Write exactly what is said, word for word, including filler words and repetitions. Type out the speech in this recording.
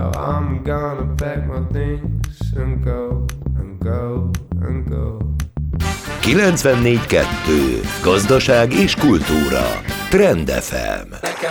Oh, I'm gonna pack my things and go, and go, and go. kilencvennégy kettő. Gazdaság és kultúra. Trend ef em.